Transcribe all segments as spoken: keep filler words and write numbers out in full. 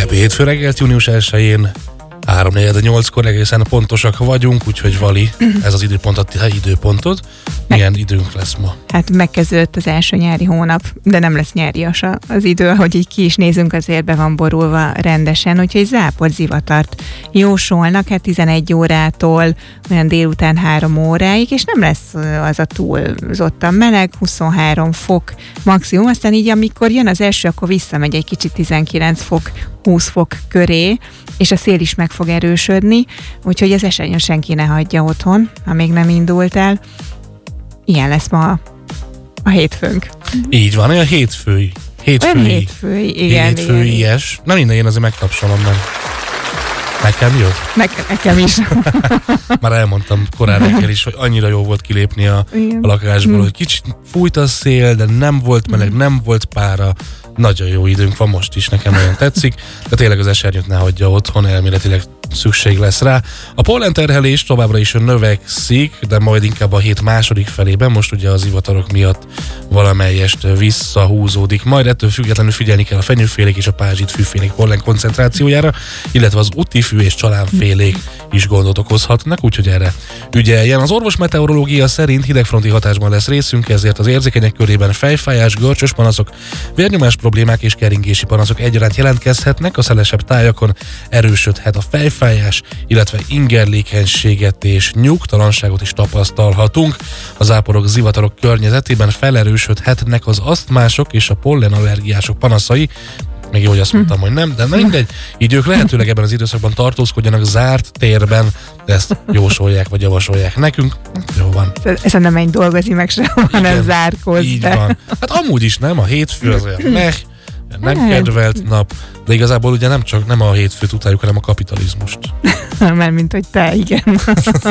Ünnepi hétfő reggelt, június elsején, három negyven nyolckor egészen pontosak vagyunk, úgyhogy Vali, ez az időpont a te időpontod. Milyen Meg, időnk lesz ma? Hát megkezdődött az első nyári hónap, de nem lesz nyárias az idő, ahogy így ki is nézünk, azért be van borulva rendesen, úgyhogy zápor zivatart jósolnak, hát tizenegy órától olyan délután három óráig, és nem lesz az a túlzottan meleg, huszonhárom fok maximum, aztán így amikor jön az első, akkor visszamegy egy kicsit tizenkilenc fok, húsz fok köré, és a szél is meg fog erősödni, úgyhogy az esernyőt senki ne hagyja otthon, ha még nem indult el. Ilyen lesz ma a hétfőnk. Így van, olyan hétfői. Hétfői. hétfői, igen. Hétfői-es. Na minden, én azért megtapsolom, nem. Nekem jó? Nekem, nekem is. Már elmondtam korábban is, hogy annyira jó volt kilépni a, a lakásból, mm. hogy kicsit fújt a szél, de nem volt meleg, mm. nem volt pára. Nagyon jó időnk van most is, nekem nagyon tetszik, de tényleg az esernyőt ne hagyja otthon, elméletileg szükség lesz rá. A pollenterhelés továbbra is növekszik, de majd inkább a hét második felében, most ugye az zivatarok miatt valamelyest visszahúzódik. Majd ettől függetlenül figyelni kell a fenyőfélék és a pázsit fűfélék pollen koncentrációjára, illetve az utifű és csalánfélék is gondot okozhatnak, úgyhogy erre ügyeljen. Az orvos meteorológia szerint hidegfronti hatásban lesz részünk, ezért az érzékenyek körében fejfájás, görcsös panaszok, vérnyomás problémák és keringési panaszok egyaránt jelentkezhetnek, a szelesebb tájakon erősödhet a fejfájás, illetve ingerlékenységet és nyugtalanságot is tapasztalhatunk. A záporok, zivatarok környezetében felerősödhetnek az asztmások és a pollenallergiások panaszai, még jó, hogy azt mondtam, hogy nem, de na mindegy, így ők lehetőleg ebben az időszakban tartózkodjanak zárt térben, de ezt jósolják vagy javasolják nekünk. Jó van. Ezen nem menj dolgozni meg sem, hanem zárkózz. Így van. Hát amúgy is nem, a hétfő az olyan meh, nem kedvelt nap, de igazából ugye nem csak nem a hétfőt utáljuk, hanem a kapitalizmust. Mert mint hogy te, igen.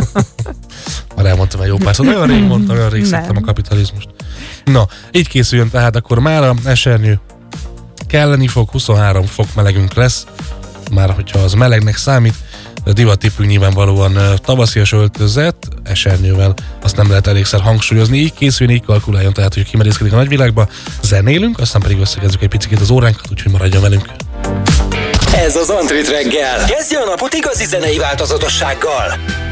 Már elmondtam egy jó párszor, olyan rég mondtam, olyan rég szerettem a kapitalizmust. Na, így készüljön tehát akkor már a esernyő. Kelleni fog, huszonhárom fok melegünk lesz, már hogyha az melegnek számít, de divattippünk nyilvánvalóan tavaszias öltözet, esernyővel, azt nem lehet elégszer hangsúlyozni, így készüljön, így kalkuláljon, tehát hogy kimerészkedik a nagyvilágba, zenélünk, aztán pedig összegezzük egy picit az óránkat, úgyhogy maradjon velünk. Ez az Antrit reggel. Kezdje a napot igazi zenei változatossággal.